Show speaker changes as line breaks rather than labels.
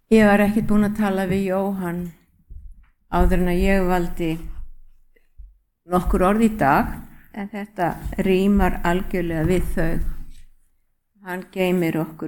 Ég var ekkert búin að tala við Jóhann áður en að ég valdi nokkur orð í dag, en þetta rímar algjörlega við þau. Hann geymir okkur